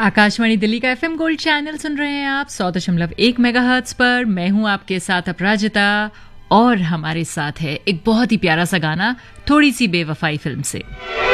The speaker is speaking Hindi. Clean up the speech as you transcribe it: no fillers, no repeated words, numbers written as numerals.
आकाशवाणी दिल्ली का एफएम गोल्ड चैनल सुन रहे हैं आप 100.1 मेगाहर्ट्ज पर। मैं हूं आपके साथ अपराजिता और हमारे साथ है एक बहुत ही प्यारा सा गाना थोड़ी सी बेवफाई फिल्म से।